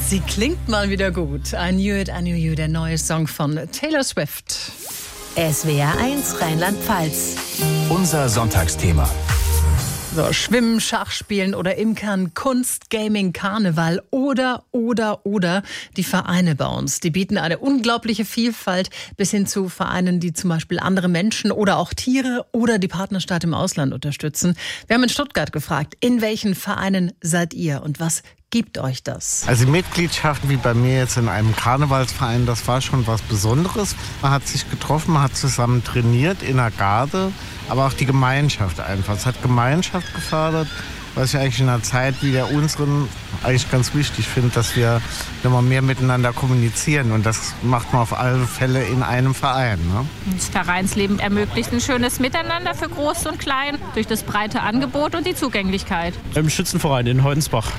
Sie klingt mal wieder gut. I Knew It, I Knew You, der neue Song von Taylor Swift. SWR 1 Rheinland-Pfalz. Unser Sonntagsthema. So, Schwimmen, Schachspielen oder Imkern, Kunst, Gaming, Karneval oder die Vereine bei uns. Die bieten eine unglaubliche Vielfalt bis hin zu Vereinen, die zum Beispiel andere Menschen oder auch Tiere oder die Partnerstadt im Ausland unterstützen. Wir haben in Stuttgart gefragt, in welchen Vereinen seid ihr und was gibt euch das? Also Mitgliedschaft wie bei mir jetzt in einem Karnevalsverein, das war schon was Besonderes. Man hat sich getroffen, man hat zusammen trainiert in der Garde, aber auch die Gemeinschaft einfach. Es hat Gemeinschaft gefördert, was ich eigentlich in einer Zeit wie der unseren eigentlich ganz wichtig finde, dass wir immer mehr miteinander kommunizieren. Und das macht man auf alle Fälle in einem Verein. Ne? Das Vereinsleben ermöglicht ein schönes Miteinander für Groß und Klein durch das breite Angebot und die Zugänglichkeit. Im Schützenverein in Heudensbach.